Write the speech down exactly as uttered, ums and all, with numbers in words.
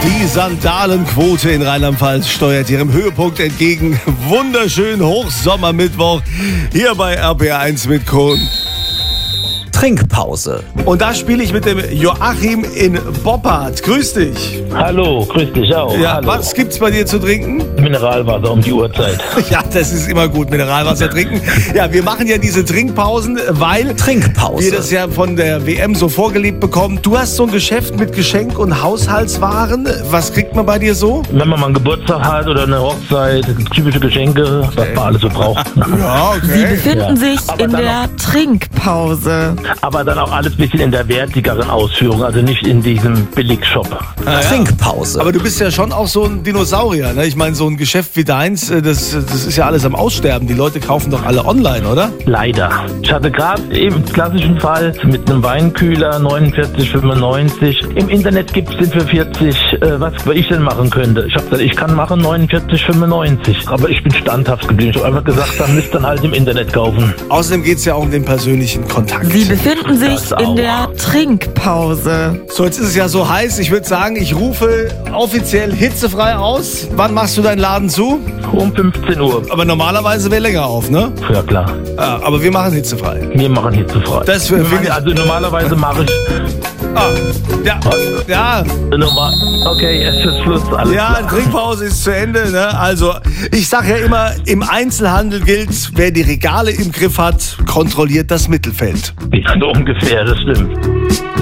Die Sandalenquote in Rheinland-Pfalz steuert ihrem Höhepunkt entgegen. Wunderschön Hochsommermittwoch hier bei R B R eins mit Kohn. Trinkpause. Und da spiele ich mit dem Joachim in Boppard. Grüß dich. Hallo, grüß dich auch. Ja, Hallo. was gibt's bei dir zu trinken? Mineralwasser um die Uhrzeit. Ja, das ist immer gut, Mineralwasser trinken. Ja, wir machen ja diese Trinkpausen, weil Trinkpause. wir das ja von der W M so vorgelebt bekommen. Du hast so ein Geschäft mit Geschenk- und Haushaltswaren. Was kriegt man bei dir so? Wenn man mal einen Geburtstag hat oder eine Hochzeit, typische Geschenke, was man alles so braucht. Ja, Sie befinden Ja. sich Aber in dann der Trinkpause. Aber dann auch alles ein bisschen in der wertigeren Ausführung, also nicht in diesem Billigshop. Ah, ja. Trinkpause. Aber du bist ja schon auch so ein Dinosaurier, ne? Ich meine, so ein Geschäft wie deins, äh, das, das ist ja alles am Aussterben. Die Leute kaufen doch alle online, oder? Leider. Ich hatte gerade im klassischen Fall mit einem Weinkühler neunundvierzig fünfundneunzig. Im Internet gibt es den für vierzig. Äh, was ich denn machen könnte? Ich habe gesagt, ich kann machen neunundvierzig fünfundneunzig. Aber ich bin standhaft geblieben. Ich habe einfach gesagt, dann müsst ihr dann halt im Internet kaufen. Außerdem geht es ja auch um den persönlichen Kontakt. Sie befinden sich Das auch. in der Trinkpause. So, jetzt ist es ja so heiß. Ich würde sagen, ich rufe offiziell hitzefrei aus. Wann machst du deinen Laden zu? Um fünfzehn Uhr. Aber normalerweise wäre länger auf, ne? Ja klar. Ja, aber wir machen hitzefrei. Wir machen hitzefrei. Das für- finde ich- Also normalerweise mache ich... Ah, ja, ja, Normal, okay, es ist Schluss. Alles ja, klar. Trinkpause ist zu Ende, ne? Also, ich sag ja immer, im Einzelhandel gilt, wer die Regale im Griff hat, kontrolliert das Mittelfeld. Ja, so ungefähr, das stimmt.